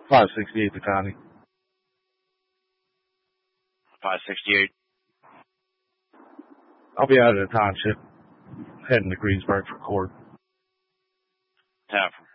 568 to Connie. 568. I'll be out of the township, heading to Greensburg for court. 10 from